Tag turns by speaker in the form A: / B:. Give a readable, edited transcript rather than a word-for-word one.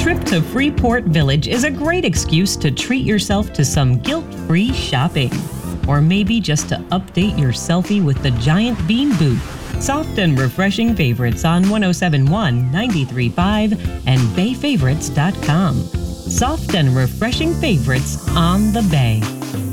A: trip to Freeport Village is a great excuse to treat yourself to some guilt-free shopping. Or maybe just to update your selfie with the giant bean boot. Soft and refreshing favorites on 1071, 93.5, and bayfavorites.com. Soft and refreshing favorites on the Bay.